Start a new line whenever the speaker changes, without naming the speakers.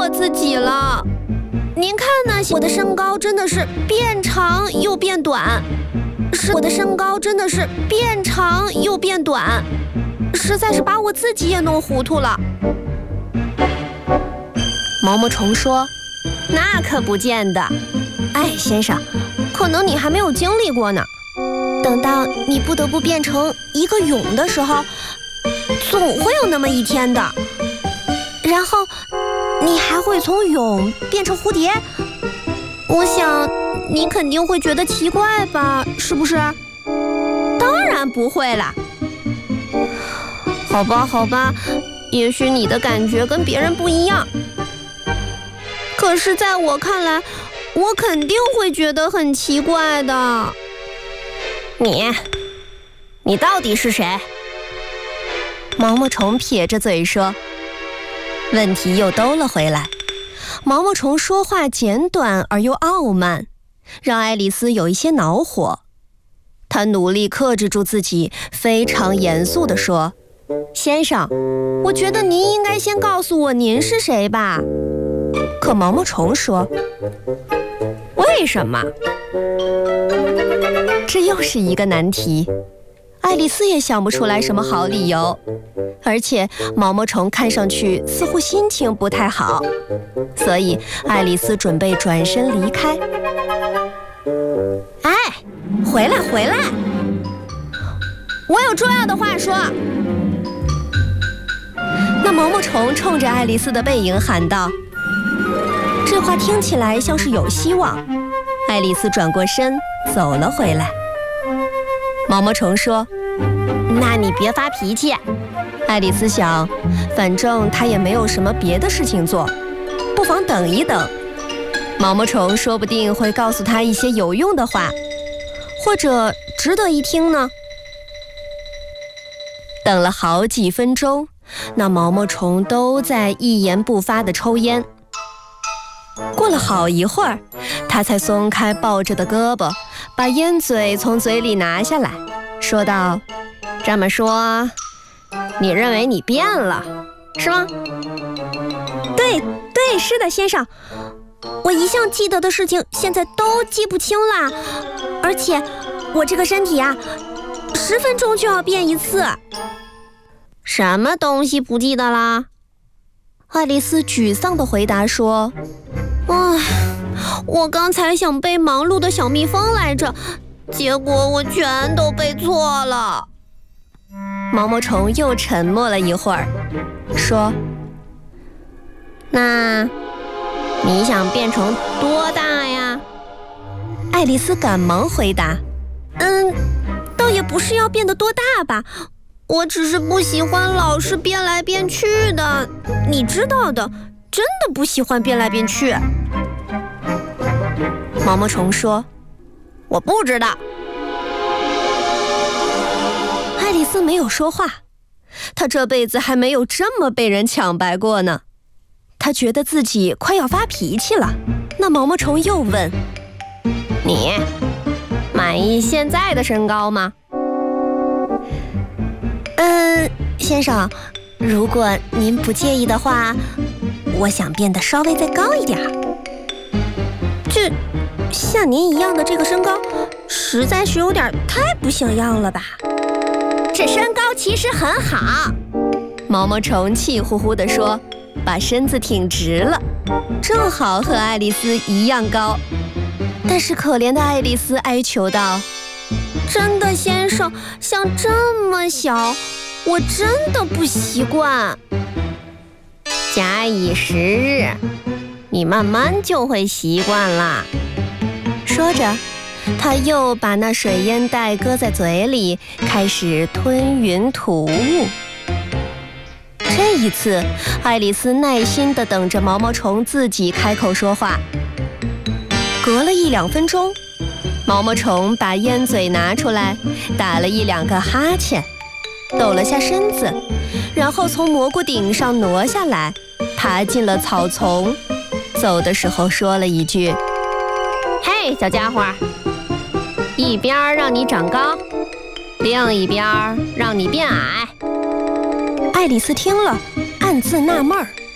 我自己了。您看呢，我的身高真的是变长又变短，我的身高真的是变长又变短，实在是把我自己也弄糊涂了。毛毛虫说：“那可不见得，哎，先生，可能你还没有经历过呢。等到你不得不变成一个蛹的时候，总会有那么一天的。然后你还会从蛹变成蝴蝶，我想你肯定会觉得奇怪吧，是不是？当然不会啦。好吧，好吧，也许你的感觉跟别人不一样，可是在我看来，我肯定会觉得很奇怪的。你到底是谁？”毛毛虫撇着嘴说。问题又兜了回来，毛毛虫说话简短而又傲慢，让爱丽丝有一些恼火。她努力克制住自己，非常严肃地说：“先生，我觉得您应该先告诉我您是谁吧。”可毛毛虫说：“为什么？”这又是一个难题。爱丽丝也想不出来什么好理由，而且毛毛虫看上去似乎心情不太好，所以爱丽丝准备转身离开。哎，回来回来，我有重要的话说。那毛毛虫冲着爱丽丝的背影喊道。这话听起来像是有希望。爱丽丝转过身走了回来。毛毛虫说：“那你别发脾气。”爱丽丝想，反正她也没有什么别的事情做，不妨等一等。毛毛虫说不定会告诉她一些有用的话，或者值得一听呢。等了好几分钟，那毛毛虫都在一言不发地抽烟。过了好一会儿，它才松开抱着的胳膊，把烟嘴从嘴里拿下来，说道：“这么说，你认为你变了，是吗？”对，是的，先生。我一向记得的事情，现在都记不清了，而且我这个身体啊，10分钟就要变一次。什么东西不记得啦？爱丽丝沮丧地回答说：“唉，我刚才想背忙碌的小蜜蜂来着，结果我全都背错了。”毛毛虫又沉默了一会儿，说：“那你想变成多大呀？”爱丽丝赶忙回答：“倒也不是要变得多大吧，我只是不喜欢老是变来变去的，你知道的，真的不喜欢变来变去。”毛毛虫说：“我不知道。”爱丽丝没有说话，她这辈子还没有这么被人抢白过呢。她觉得自己快要发脾气了。那毛毛虫又问：“你满意现在的身高吗？”先生，如果您不介意的话，我想变得稍微再高一点。这像您一样的这个身高，实在是有点太不像样了吧？这身高其实很好。毛毛虫气呼呼地说，把身子挺直了，正好和爱丽丝一样高。但是可怜的爱丽丝哀求道：“真的，先生，像这么小，我真的不习惯。”假以时日，你慢慢就会习惯啦。说着，他又把那水烟袋搁在嘴里，开始吞云吐雾。这一次，爱丽丝耐心地等着毛毛虫自己开口说话。隔了1-2分钟，毛毛虫把烟嘴拿出来，打了1-2个哈欠，抖了下身子，然后从蘑菇顶上挪下来，爬进了草丛。走的时候说了一句：“嘿，小家伙，一边让你长高，另一边让你变矮。”爱丽丝听了，暗自纳闷儿。